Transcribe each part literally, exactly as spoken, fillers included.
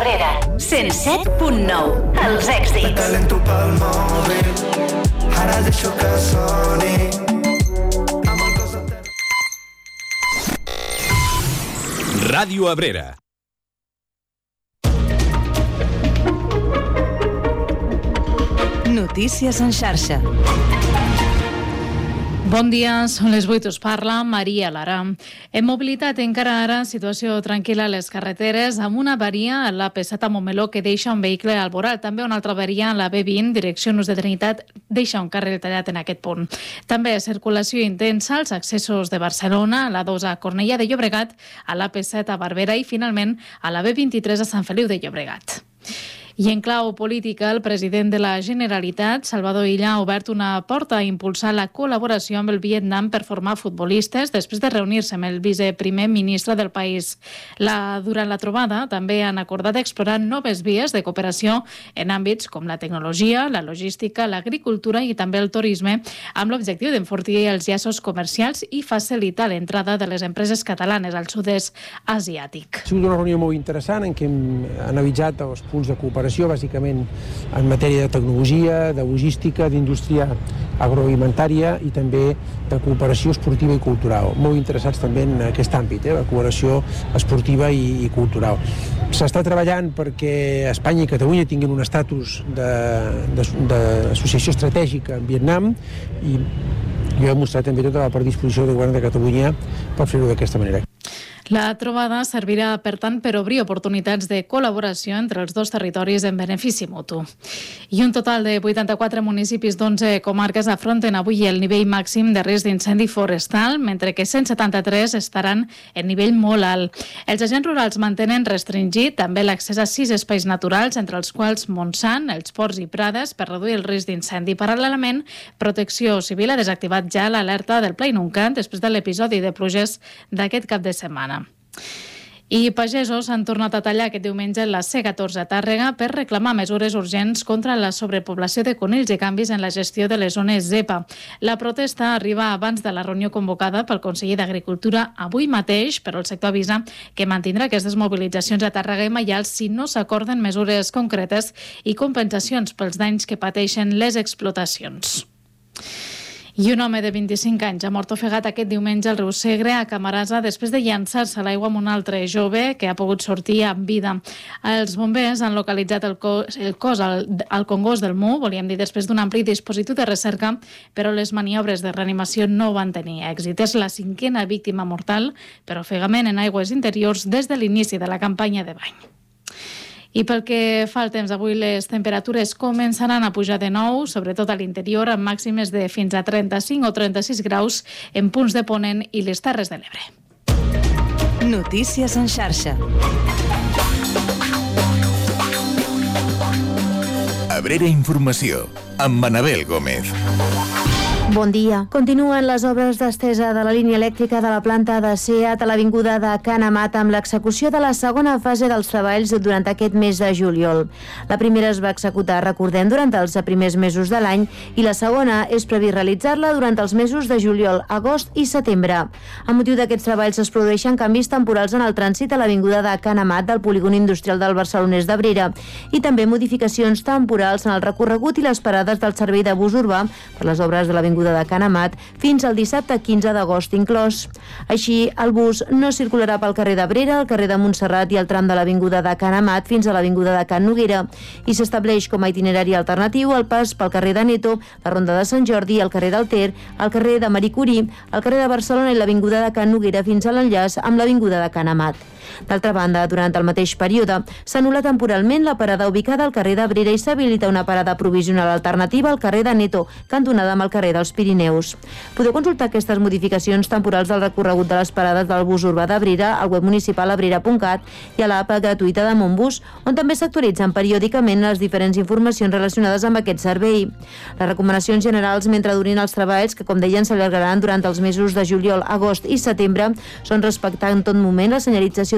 Abrera, cent set punt nou. Els èxits. Talento pel mòbil, ara deixo que soni. Ràdio Abrera. Notícies en xarxa. Bon dia, són les vuit, us parla Maria Lara. En mobilitat encara ara situació tranquil·la a les carreteres amb una avaria a l'A P set a Montmeló que deixa un vehicle al voral. També una altra avaria a la B vint, direcció Nus de Trinitat, deixa un carril tallat en aquest punt. També circulació intensa als accessos de Barcelona, a la dos a Cornellà de Llobregat, a l'A P set a Barberà i finalment a la B vint-i-tres a Sant Feliu de Llobregat. I en clau política, el president de la Generalitat, Salvador Illa, ha obert una porta a impulsar la col·laboració amb el Vietnam per formar futbolistes després de reunir-se amb el viceprimer ministre del país. La, durant la trobada també han acordat explorar noves vies de cooperació en àmbits com la tecnologia, la logística, l'agricultura i també el turisme, amb l'objectiu d'enfortir els llaços comercials i facilitar l'entrada de les empreses catalanes al sud-est asiàtic. Ha sigut una reunió molt interessant en què hem analitzat els punts de cooperació bàsicament en matèria de tecnologia, de logística, d'indústria agroalimentària i també de cooperació esportiva i cultural. Molt interessats també en aquest àmbit, eh, la cooperació esportiva i, i cultural. S'està treballant perquè Espanya i Catalunya tinguin un estatus d'associació estratègica en Vietnam i jo he mostrat també tota la predisposició del govern de Catalunya per fer-ho d'aquesta manera. La trobada servirà, per tant, per obrir oportunitats de col·laboració entre els dos territoris en benefici mutu. I un total de vuitanta-quatre municipis d'onze comarques afronten avui el nivell màxim de risc d'incendi forestal, mentre que cent setanta-tres estaran en nivell molt alt. Els agents rurals mantenen restringit també l'accés a sis espais naturals, entre els quals Montsant, els Ports i Prades, per reduir el risc d'incendi. Paral·lelament, Protecció Civil ha desactivat ja l'alerta del Pla Inuncat després de l'episodi de pluges d'aquest cap de setmana. I pagesos han tornat a tallar aquest diumenge la C catorze a Tàrrega per reclamar mesures urgents contra la sobrepoblació de conills i canvis en la gestió de les zones zepa. La protesta arriba abans de la reunió convocada pel conseller d'Agricultura avui mateix, però el sector avisa que mantindrà aquestes mobilitzacions a Tàrrega i Maials si no s'acorden mesures concretes i compensacions pels danys que pateixen les explotacions. I un home de vint-i-cinc anys ha mort ofegat aquest diumenge al riu Segre, a Camarasa, després de llançar-se a l'aigua amb un altre jove que ha pogut sortir amb vida. Els bombers han localitzat el cos, el cos al, al Congost del Mu, volíem dir després d'un ampli dispositiu de recerca, però les maniobres de reanimació no van tenir èxit. És la cinquena víctima mortal per ofegament en aigües interiors des de l'inici de la campanya de bany. I pel que fa al temps, avui les temperatures començaran a pujar de nou, sobretot a l'interior, amb màximes de fins a trenta-cinc o trenta-sis graus en punts de Ponent i les Terres de l'Ebre. Notícies en xarxa. Abrera Informació, amb Manabel Gómez. Bon dia. Continuen les obres d'estesa de la línia elèctrica de la planta de SEAT a l'avinguda de Can Amat amb l'execució de la segona fase dels treballs durant aquest mes de juliol. La primera es va executar, recordem, durant els primers mesos de l'any i la segona és previst realitzar-la durant els mesos de juliol, agost i setembre. A motiu d'aquests treballs es produeixen canvis temporals en el trànsit a l'avinguda de Can Amat del polígon industrial del Barcelonès d'Abrera i també modificacions temporals en el recorregut i les parades del servei de bus urbà per les obres de l'avinguda de Can Amat fins al dissabte quinze d'agost inclòs. Així, el bus no circularà pel carrer d'Abrera, el carrer de Montserrat i el tram de l'avinguda de Can Amat fins a l'avinguda de Can Noguera i s'estableix com a itinerari alternatiu el pas pel carrer de Neto, la Ronda de Sant Jordi, el carrer del Ter, el carrer de Marie Curie, el carrer de Barcelona i l'avinguda de Can Noguera fins a l'enllaç amb l'avinguda de Can Amat. D'altra banda, durant el mateix període, s'anul·la temporalment la parada ubicada al carrer d'Abrera i s'habilita una parada provisional alternativa al carrer de Neto, cantonada amb el carrer dels Pirineus. Podeu consultar aquestes modificacions temporals del recorregut de les parades del bus urbà d'Abrera al web municipal abrera punt cat i a l'app gratuïta de Montbus, on també s'actualitzen periòdicament les diferents informacions relacionades amb aquest servei. Les recomanacions generals mentre durin els treballs, que com deien s'allargaran durant els mesos de juliol, agost i setembre, són respectar en tot moment la senyalització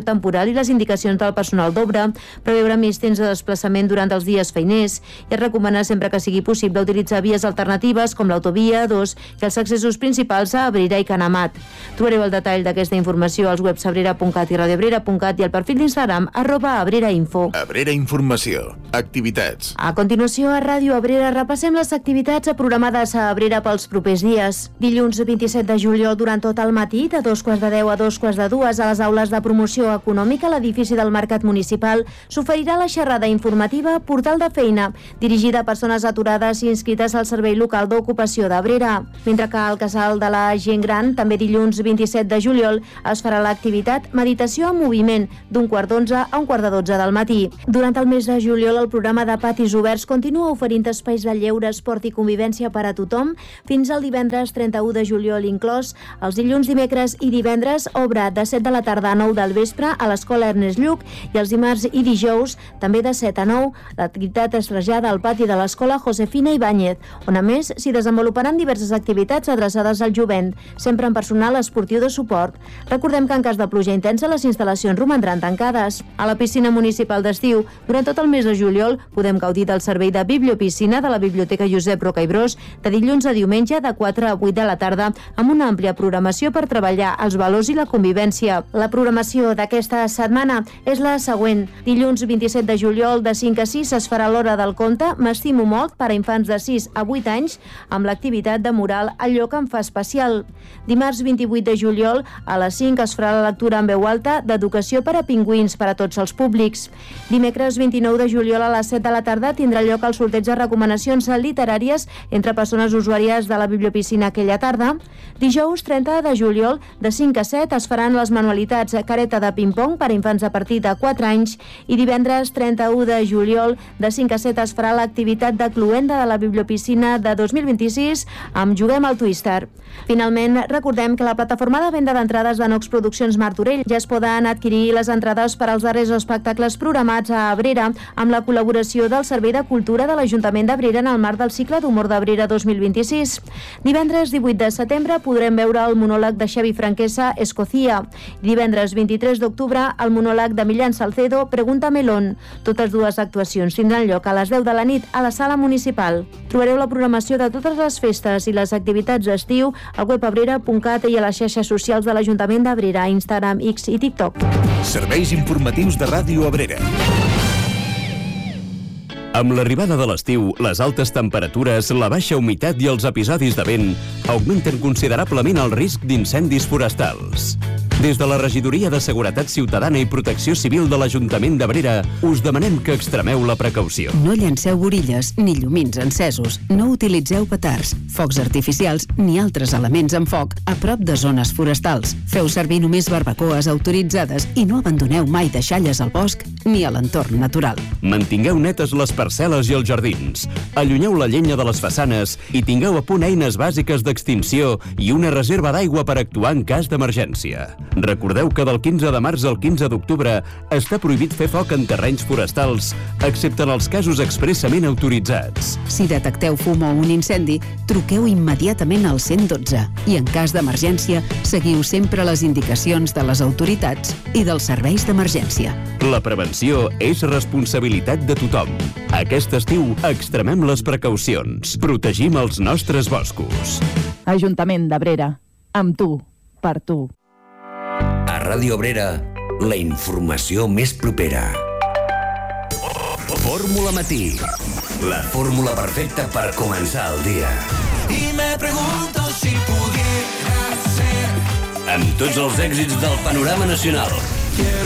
temporal i les indicacions del personal d'obra, preveure més temps de desplaçament durant els dies feiners i es recomana sempre que sigui possible utilitzar vies alternatives com l'autovia A dos i els accessos principals a Abrera i Canamat. Trobareu el detall d'aquesta informació als webs abrera punt cat i radioabrera punt cat i al perfil d'Instagram arroba abrerainfo. Abrera Informació. Activitats. A continuació, a Ràdio Abrera repassem les activitats programades a Abrera pels propers dies. Dilluns vint-i-set de juliol, durant tot el matí, de dos quarts de deu a dos quarts de dues, a les aules de promoció econòmica a l'edifici del Mercat Municipal, s'oferirà la xerrada informativa Portal de Feina, dirigida a persones aturades i inscrites al Servei Local d'Ocupació d'Abrera. Mentre que al Casal de la Gent Gran, també dilluns vint-i-set de juliol, es farà l'activitat Meditació en Moviment, d'un quart d'onze a un quart de dotze del matí. Durant el mes de juliol, el programa de Patis Oberts continua oferint espais de lleure, esport i convivència per a tothom fins al divendres trenta-u de juliol inclòs. Els dilluns, dimecres i divendres obre de set de la tarda a nou del vespre a l'Escola Ernest Lluch i els dimarts i dijous també de set a nou. L'activitat es trasllada al pati de l'Escola Josefina Ibáñez, on a més s'hi desenvoluparan diverses activitats adreçades al jovent, sempre en personal esportiu de suport. Recordem que en cas de pluja intensa les instal·lacions romandran tancades. A la piscina municipal d'estiu, durant tot el mes de juliol, podem gaudir del servei de bibliopiscina de la Biblioteca Josep Roca i Bros de dilluns a diumenge de quatre a vuit de la tarda amb una àmplia programació per treballar els valors i la convivència. La programació d'aquesta setmana és la següent. Dilluns vint-i-set de juliol de cinc a sis es farà l'hora del conte M'estimo molt per a infants de sis a vuit anys amb l'activitat de mural Allò que em fa especial. Dimarts vint-i-vuit de juliol a les cinc es farà la lectura en veu alta d'Educació per a pingüins per a tots els públics. Dimecres vint-i-nou de juliol a les set de la tarda tindrà lloc el sorteig de recomanacions literàries entre persones usuàries de la bibliopiscina aquella tarda. Dijous trenta de juliol de cinc a set es faran les manualitats Careta de ping-pong per a infants a partir de quatre anys i divendres trenta-u de juliol de cinc a set es farà l'activitat de cloenda de la bibliopiscina de dos mil vint-i-sis amb Juguem al Twister. Finalment, recordem que la plataforma de venda d'entrades de Nox Produccions Martorell ja es poden adquirir les entrades per als darrers espectacles programats a Abrera amb la col·laboració del Servei de Cultura de l'Ajuntament d'Abrera en el marc del cicle d'humor d'Abrera dos mil vint-i-sis. Divendres divuit de setembre podrem veure el monòleg de Xavi Franquesa, Escocía. Divendres vint-i-tres d'octubre el monòleg de Millán Salcedo, Pregunta Melón. Totes dues actuacions tindran lloc a les deu de la nit a la sala municipal. Trobareu la programació de totes les festes i les activitats d'estiu al web abrera punt cat i a les xarxes socials de l'Ajuntament d'Abrera, Instagram, X i TikTok. Serveis informatius de Ràdio Abrera. Amb l'arribada de l'estiu, les altes temperatures, la baixa humitat i els episodis de vent augmenten considerablement el risc d'incendis forestals. Des de la Regidoria de Seguretat Ciutadana i Protecció Civil de l'Ajuntament d'Abrera us demanem que extremeu la precaució. No llanceu borilles ni llumins encesos, no utilitzeu petards, focs artificials ni altres elements amb foc a prop de zones forestals. Feu servir només barbacoes autoritzades i no abandoneu mai deixalles al bosc ni a l'entorn natural. Mantingueu netes les parcel·les i els jardins. Allunyeu la llenya de les façanes i tingueu a punt eines bàsiques d'extinció i una reserva d'aigua per actuar en cas d'emergència. Recordeu que del quinze de març al quinze d'octubre està prohibit fer foc en terrenys forestals, excepte en els casos expressament autoritzats. Si detecteu fum o un incendi, truqueu immediatament al cent i dotze i en cas d'emergència seguiu sempre les indicacions de les autoritats i dels serveis d'emergència. La prevenció és responsabilitat de tothom. Aquest estiu extremem les precaucions. Protegim els nostres boscos. Ajuntament d'Abrera. Amb tu. Per tu. A Ràdio Abrera, la informació més propera. Fórmula Matí. La fórmula perfecta per començar el dia. Y me pregunto si pudiera ser. Amb tots els èxits del panorama nacional. Quiero